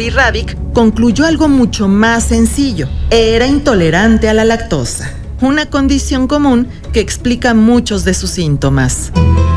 Mary Ravik concluyó algo mucho más sencillo. Era intolerante a la lactosa, una condición común que explica muchos de sus síntomas.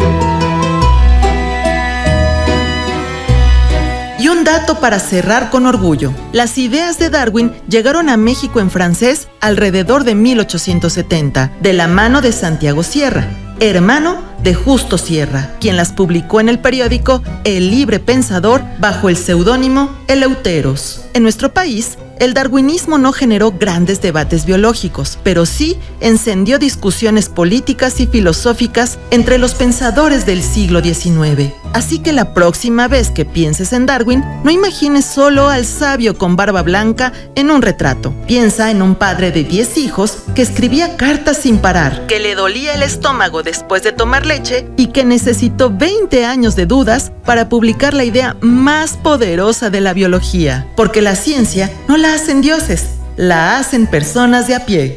Y un dato para cerrar con orgullo. Las ideas de Darwin llegaron a México en francés alrededor de 1870, de la mano de Santiago Sierra, hermano de Justo Sierra, quien las publicó en el periódico El Libre Pensador bajo el seudónimo Eleuteros. En nuestro país, el darwinismo no generó grandes debates biológicos, pero sí encendió discusiones políticas y filosóficas entre los pensadores del siglo XIX. Así que la próxima vez que pienses en Darwin, no imagines solo al sabio con barba blanca en un retrato. Piensa en un padre de 10 hijos que escribía cartas sin parar, que le dolía el estómago después de tomar leche y que necesitó 20 años de dudas para publicar la idea más poderosa de la biología. Porque la ciencia no la hacen dioses, la hacen personas de a pie.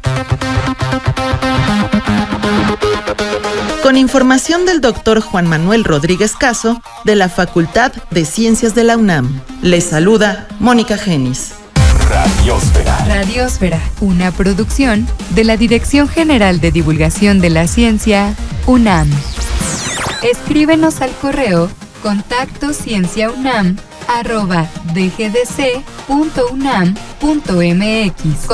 Con información del Dr. Juan Manuel Rodríguez Caso, de la Facultad de Ciencias de la UNAM. Les saluda Mónica Genis. Radiosfera. Radiosfera, una producción de la Dirección General de Divulgación de la Ciencia, UNAM. Escríbenos al correo contactocienciaunam@dgdc.unam.mx.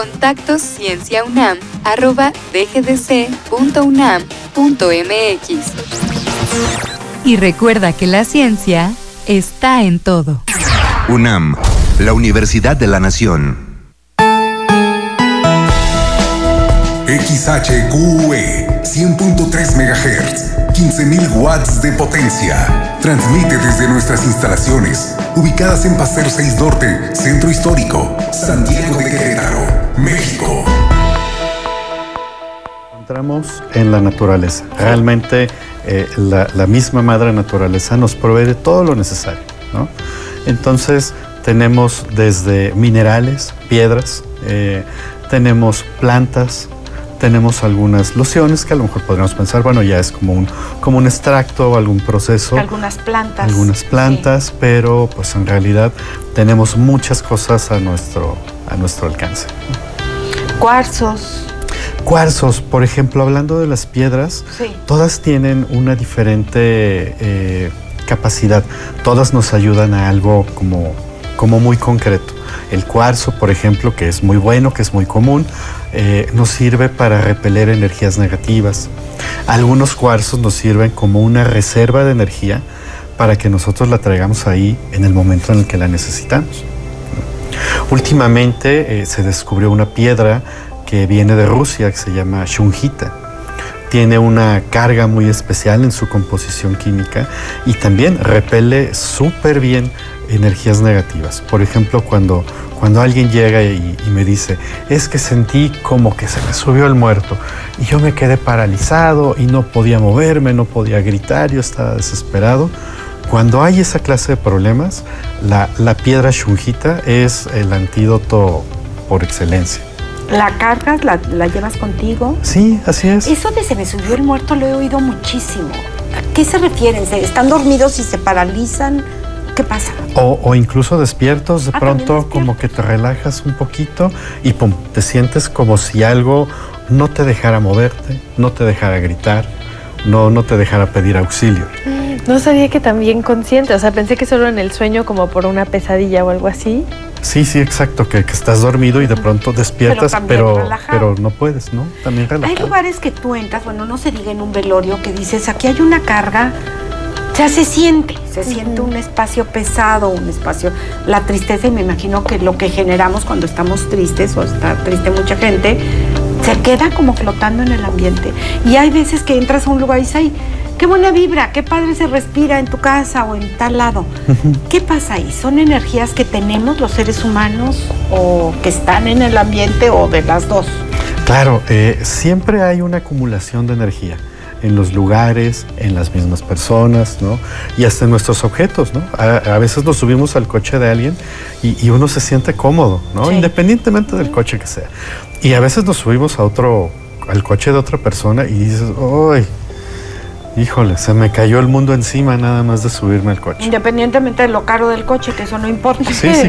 contactocienciaunam@dgdc.unam.mx. Y recuerda que la ciencia está en todo. UNAM, la Universidad de la Nación. XHQE 100.3 MHz, 15.000 watts de potencia. Transmite desde nuestras instalaciones, ubicadas en Paseo 6 Norte, Centro Histórico, Santiago de Querétaro, México. Encontramos en la naturaleza. Realmente la misma madre naturaleza nos provee de todo lo necesario, ¿no? Entonces tenemos desde minerales, piedras, tenemos plantas, tenemos algunas lociones que a lo mejor podríamos pensar, bueno, ya es como un extracto o algún proceso. Algunas plantas, sí. Pero pues en realidad tenemos muchas cosas a nuestro alcance. Cuarzos, por ejemplo, hablando de las piedras, sí. Todas tienen una diferente capacidad. Todas nos ayudan a algo como muy concreto. El cuarzo, por ejemplo, que es muy bueno, que es muy común, nos sirve para repeler energías negativas. Algunos cuarzos nos sirven como una reserva de energía para que nosotros la traigamos ahí en el momento en el que la necesitamos. Últimamente se descubrió una piedra que viene de Rusia, que se llama shungita. Tiene una carga muy especial en su composición química y también repele súper bien energías negativas. Por ejemplo, cuando alguien llega y me dice, es que sentí como que se me subió el muerto y yo me quedé paralizado y no podía moverme, no podía gritar, yo estaba desesperado. Cuando hay esa clase de problemas, la piedra shungita es el antídoto por excelencia. ¿La cargas? ¿La llevas contigo? Sí, así es. Eso de se me subió el muerto lo he oído muchísimo. ¿A qué se refieren? ¿Están dormidos y se paralizan? ¿Qué pasa? O incluso despiertos, de pronto como que te relajas un poquito y pum, te sientes como si algo no te dejara moverte, no te dejara gritar, no te dejara pedir auxilio. No sabía que también consciente, o sea, pensé que solo en el sueño como por una pesadilla o algo así. Sí, exacto, que estás dormido y de pronto despiertas, pero no puedes, ¿no? También relajado. Hay lugares que tú entras, bueno, no se diga en un velorio, que dices, aquí hay una carga, o sea, se siente un espacio pesado, un espacio, la tristeza, y me imagino que lo que generamos cuando estamos tristes, o está triste mucha gente, se queda como flotando en el ambiente. Y hay veces que entras a un lugar y dices, ay, qué buena vibra, qué padre se respira en tu casa o en tal lado. ¿Qué pasa ahí? ¿Son energías que tenemos los seres humanos o que están en el ambiente o de las dos? Claro, siempre hay una acumulación de energía en los lugares, en las mismas personas, ¿no? Y hasta en nuestros objetos, ¿no? A veces nos subimos al coche de alguien y uno se siente cómodo, ¿no? Sí. Independientemente del coche que sea. Y a veces nos subimos al coche de otra persona y dices, ¡ay! Híjole, se me cayó el mundo encima nada más de subirme al coche. Independientemente de lo caro del coche, que eso no importa. Sí,